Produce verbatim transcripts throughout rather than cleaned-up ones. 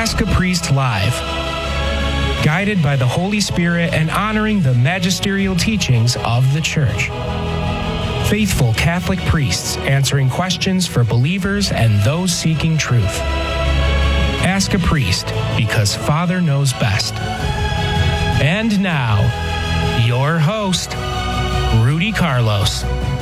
Ask a Priest Live. Guided by the Holy Spirit and honoring the magisterial teachings of the Church. Faithful Catholic priests answering questions for believers and those seeking truth. Ask a Priest, because Father knows best. And now, your host, Rudy Carlos.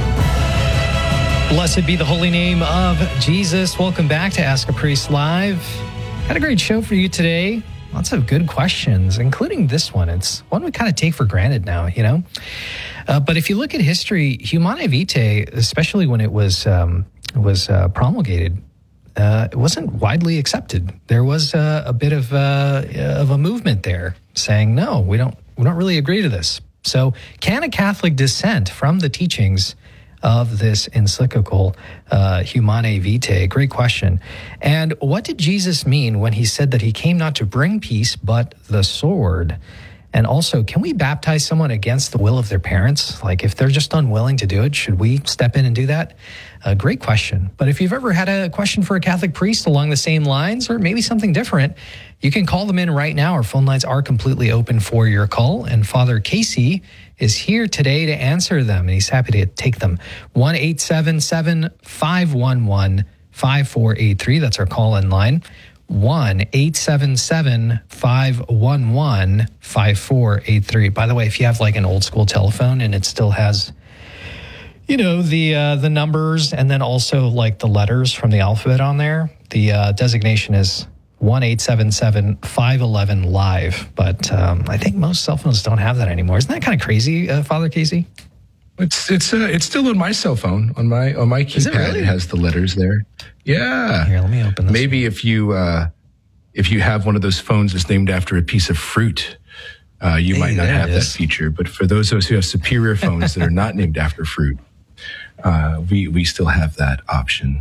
Blessed be the holy name of Jesus. Welcome back to Ask a Priest Live. Got a great show for you today. Lots of good questions, including this one. It's one we kind of take for granted now, you know? Uh, but if you look at history, Humanae Vitae, especially when it was um, was uh, promulgated, uh, it wasn't widely accepted. There was uh, a bit of uh, of a movement there saying, no, we don't we don't really agree to this. So can a Catholic dissent from the teachings of this encyclical, uh, Humanae Vitae? Great question. And what did Jesus mean when he said that he came not to bring peace, but the sword? And also, can we baptize someone against the will of their parents? Like, if they're just unwilling to do it, should we step in and do that? A great question. But if you've ever had a question for a Catholic priest along the same lines, or maybe something different, you can call them in right now. Our phone lines are completely open for your call. And Father Casey is here today to answer them, and he's happy to take them. one eight seven seven, five one one, five four eight three. That's our call-in line. one eight seven seven, five one one, five four eight three. By the way, if you have like an old school telephone and it still has, you know, the uh, the numbers and then also like the letters from the alphabet on there, the uh, designation is one eight seven seven, five one one, live. But um, I think most cell phones don't have that anymore. Isn't that kind of crazy, uh, Father Casey? It's it's uh, it's still on my cell phone. On my on my keypad, it, really? It has the letters there. Yeah. Here, let me open this. Maybe one. if you uh, if you have one of those phones that's named after a piece of fruit, uh, you hey, might not have that feature. But for those of us who have superior phones that are not named after fruit, uh, we we still have that option.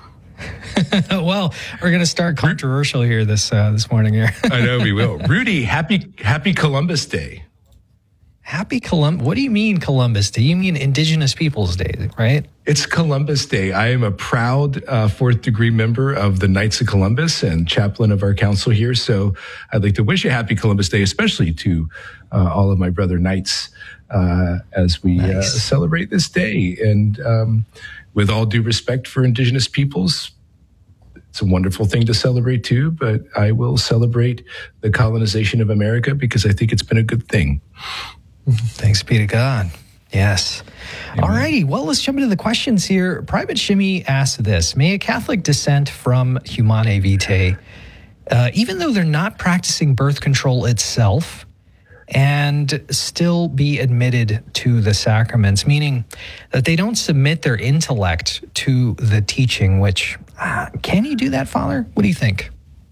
Well, we're going to start controversial here this uh, this morning here. I know we will. Rudy, happy happy Columbus Day. Happy Columbus. What do you mean Columbus Day? You mean Indigenous Peoples Day, right? It's Columbus Day. I am a proud uh, fourth degree member of the Knights of Columbus and chaplain of our council here. So I'd like to wish a happy Columbus Day, especially to uh, all of my brother Knights uh, as we nice. uh, celebrate this day. And um, with all due respect for Indigenous peoples, it's a wonderful thing to celebrate too, but I will celebrate the colonization of America because I think it's been a good thing. Thanks be to God. Yes. Amen. All righty. Well, let's jump into the questions here. Private Shimmy asked this: may a Catholic dissent from Humanae Vitae, uh, even though they're not practicing birth control itself, and still be admitted to the sacraments, meaning that they don't submit their intellect to the teaching, which, uh, can you do that, Father? What do you think?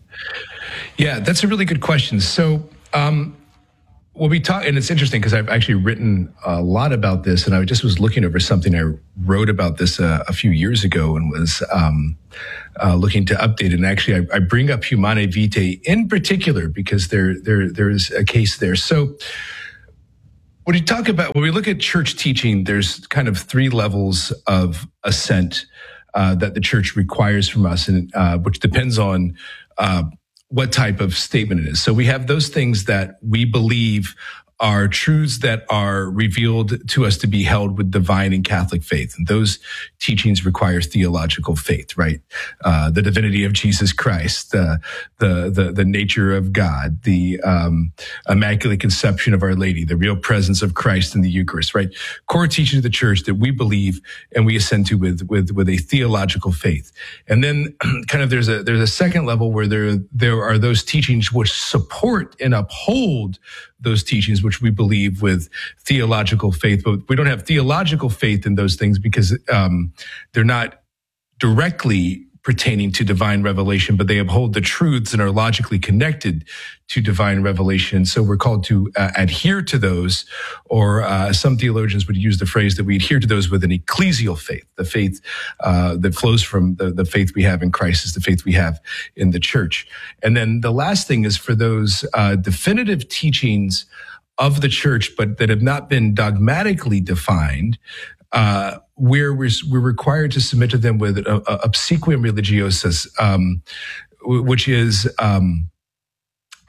Yeah, that's a really good question. So, um, Well, we talk, and it's interesting because I've actually written a lot about this, and I just was looking over something I wrote about this uh, a few years ago, and was um, uh, looking to update it. And actually, I, I bring up Humanae Vitae in particular because there, there, there's a case there. So, when you talk about when we look at church teaching, there's kind of three levels of assent uh, that the church requires from us, and uh, which depends on Uh, what type of statement it is. So we have those things that we believe are truths that are revealed to us to be held with divine and Catholic faith. And those teachings require theological faith, right? Uh, the divinity of Jesus Christ, the, the, the, the nature of God, the, um, immaculate conception of Our Lady, the real presence of Christ in the Eucharist, right? Core teachings of the church that we believe and we assent to with, with, with a theological faith. And then kind of there's a, there's a second level where there, there are those teachings which support and uphold those teachings, which we believe with theological faith, but we don't have theological faith in those things because um, they're not directly pertaining to divine revelation, but they uphold the truths and are logically connected to divine revelation. So we're called to uh, adhere to those, or uh, some theologians would use the phrase that we adhere to those with an ecclesial faith. The faith uh, that flows from the, the faith we have in Christ is the faith we have in the church. And then the last thing is for those uh, definitive teachings of the church, but that have not been dogmatically defined, uh, where we're, we're required to submit to them with a, a obsequium religiosus, um, which is um,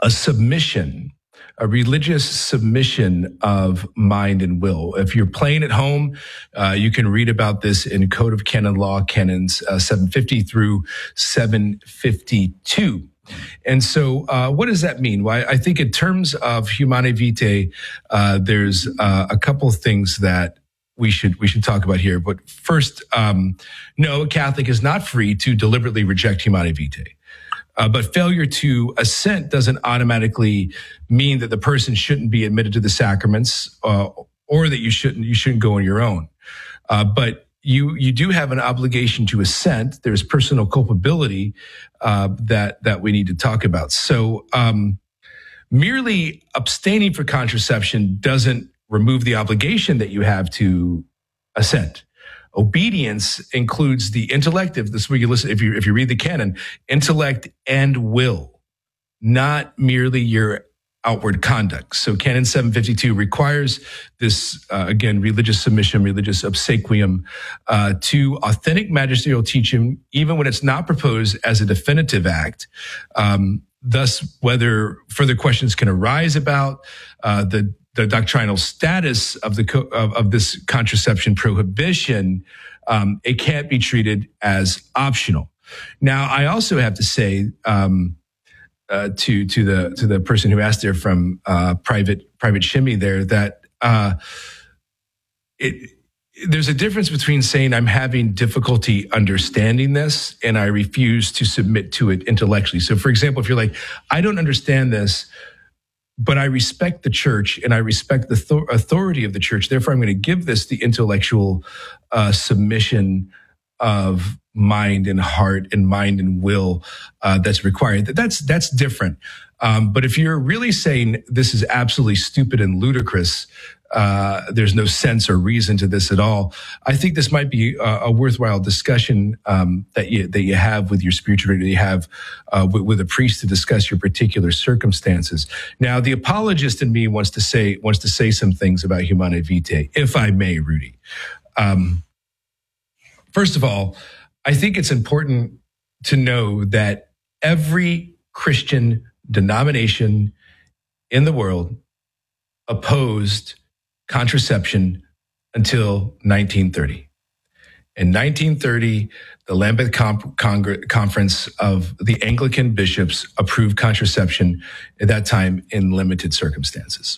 a submission, a religious submission of mind and will. If you're playing at home, uh, you can read about this in Code of Canon Law, Canons uh, seven fifty through seven fifty-two. And so uh, what does that mean? Well, I think in terms of Humanae Vitae, uh, there's uh, a couple of things that we should we should talk about here. But first, um, no, a Catholic is not free to deliberately reject Humanae Vitae. Uh, but failure to assent doesn't automatically mean that the person shouldn't be admitted to the sacraments, uh, or that you shouldn't you shouldn't go on your own. Uh, but you you do have an obligation to assent. There's personal culpability uh, that that we need to talk about. So um, merely abstaining for contraception doesn't remove the obligation that you have to assent. Obedience includes the intellect. If this is where you listen, if you if you read the canon, intellect and will, not merely your outward conduct. So Canon seven fifty-two requires this uh, again religious submission, religious obsequium uh, to authentic magisterial teaching, even when it's not proposed as a definitive act. Um, thus, whether further questions can arise about uh, the the doctrinal status of the of, of this contraception prohibition, um, it can't be treated as optional. Now, I also have to say um, uh, to to the to the person who asked there from uh, private private shimmy there that uh, it. There's a difference between saying I'm having difficulty understanding this and I refuse to submit to it intellectually. So, for example, if you're like, I don't understand this, but I respect the church and I respect the th- authority of the church. Therefore, I'm going to give this the intellectual uh, submission of mind and heart and mind and will uh, that's required. That's that's different. Um, but if you're really saying this is absolutely stupid and ludicrous, uh, there's no sense or reason to this at all, I think this might be a, a worthwhile discussion um, that you that you have with your spiritual leader, you have uh, with, with a priest to discuss your particular circumstances. Now, the apologist in me wants to say wants to say some things about Humanae Vitae, if I may, Rudy. Um, first of all, I think it's important to know that every Christian denomination in the world opposed contraception until nineteen thirty. In nineteen thirty, the Lambeth Com- Congre- Conference of the Anglican bishops approved contraception at that time in limited circumstances.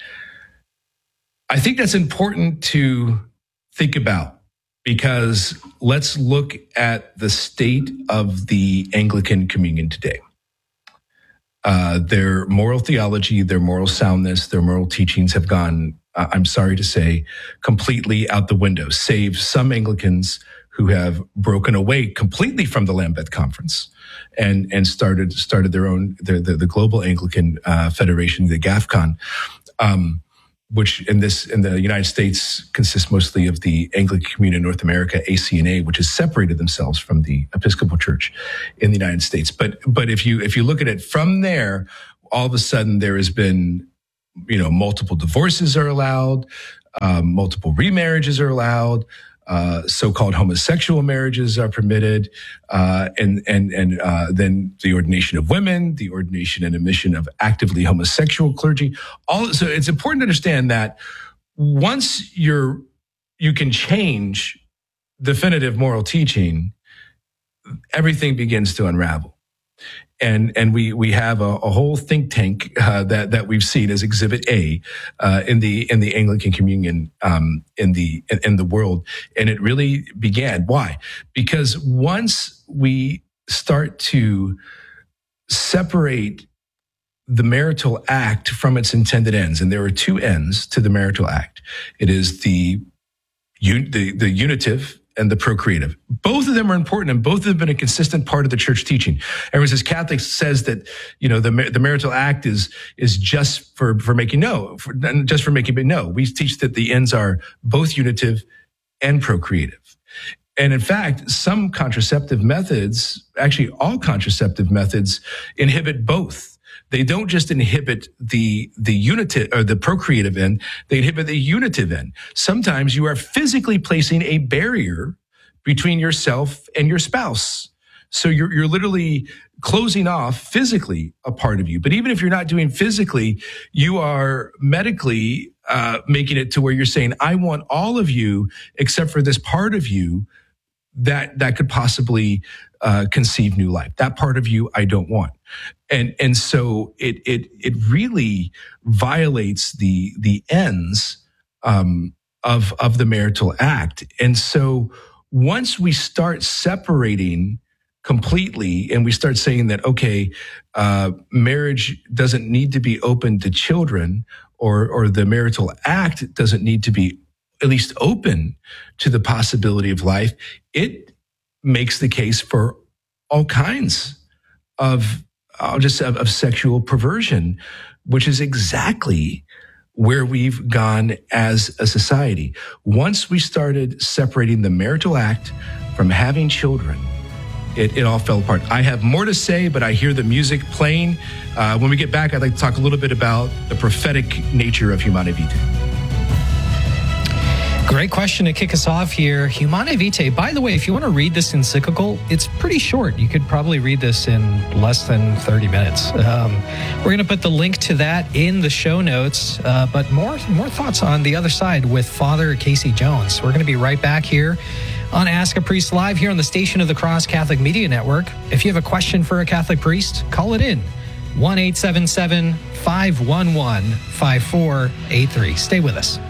I think that's important to think about because let's look at the state of the Anglican Communion today. Uh, their moral theology, their moral soundness, their moral teachings have gone, uh, I'm sorry to say, completely out the window, save some Anglicans who have broken away completely from the Lambeth Conference and and started started their own, the, the, the Global Anglican uh, Federation, the GAFCON, um, which in this in the United States consists mostly of the Anglican Communion in North America, A C N A, which has separated themselves from the Episcopal Church in the United States. But but if you if you look at it from there, all of a sudden there has been, you know, multiple divorces are allowed, um, multiple remarriages are allowed. Uh, so-called homosexual marriages are permitted, uh, and and and uh, then the ordination of women, the ordination and admission of actively homosexual clergy. All so it's important to understand that once you're you can change definitive moral teaching, everything begins to unravel. And and we we have a, a whole think tank uh, that that we've seen as Exhibit A uh, in the in the Anglican Communion um, in the in, in the world, and it really began. Why? Because once we start to separate the marital act from its intended ends, and there are two ends to the marital act. It is the the, the unitive and the procreative. Both of them are important, and both of them have been a consistent part of the church teaching. Everyone says Catholics says that, you know, the the marital act is is just for for making no, for, just for making but no. We teach that the ends are both unitive and procreative. And in fact, some contraceptive methods, actually all contraceptive methods, inhibit both. They don't just inhibit the the unitive or the procreative end, they inhibit the unitive end. Sometimes you are physically placing a barrier between yourself and your spouse. So you're, you're literally closing off physically a part of you. But even if you're not doing physically, you are medically uh, making it to where you're saying, I want all of you except for this part of you that that could possibly uh, conceive new life. That part of you I don't want. And and so it it it really violates the the ends um, of of the marital act. And so once we start separating completely, and we start saying that, okay, uh, marriage doesn't need to be open to children, or or the marital act doesn't need to be at least open to the possibility of life, it makes the case for all kinds of, uh, just of, of sexual perversion, which is exactly where we've gone as a society. Once we started separating the marital act from having children, It, it all fell apart. I have more to say, but I hear the music playing. Uh, when we get back, I'd like to talk a little bit about the prophetic nature of Humanae Vitae. Great question to kick us off here. Humanae Vitae, by the way, if you want to read this encyclical, it's pretty short. You could probably read this in less than thirty minutes. Um, we're going to put the link to that in the show notes, uh, but more, more thoughts on the other side with Father Casey Jones. We're going to be right back here on Ask a Priest Live here on the Station of the Cross Catholic Media Network. If you have a question for a Catholic priest, call it in. one eight seven seven, five one one, five four eight three. Stay with us.